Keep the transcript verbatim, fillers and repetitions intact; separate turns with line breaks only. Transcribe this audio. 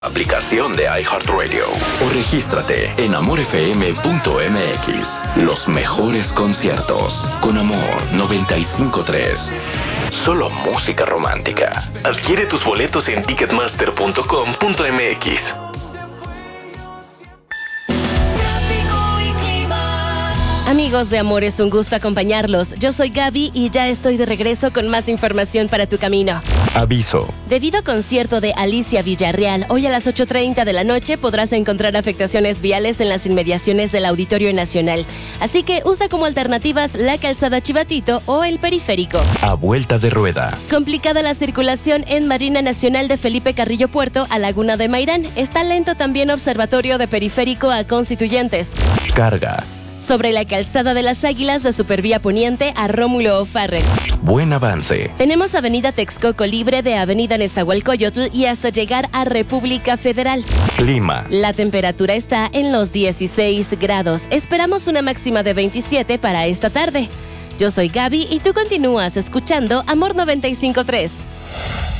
Aplicación de iHeartRadio o regístrate en amor f m punto m x. Los mejores conciertos con Amor noventa y cinco punto tres. Solo música romántica. Adquiere tus boletos en ticketmaster punto com punto m x.
Amigos de Amor, es un gusto acompañarlos. Yo soy Gaby y ya estoy de regreso con más información para tu camino.
Aviso.
Debido al concierto de Alicia Villarreal, hoy a las ocho treinta de la noche podrás encontrar afectaciones viales en las inmediaciones del Auditorio Nacional. Así que usa como alternativas la calzada Chivatito o el periférico.
A vuelta de rueda.
Complicada la circulación en Marina Nacional de Felipe Carrillo Puerto a Laguna de Mairán. Está lento también Observatorio de Periférico a Constituyentes.
Carga.
Sobre la calzada de las Águilas de Supervía Poniente a Rómulo O'Farrell.
Buen avance.
Tenemos Avenida Texcoco libre de Avenida Nezahualcóyotl y hasta llegar a República Federal.
Clima.
La temperatura está en los dieciséis grados. Esperamos una máxima de veintisiete para esta tarde. Yo soy Gaby y tú continúas escuchando Amor noventa y cinco punto tres.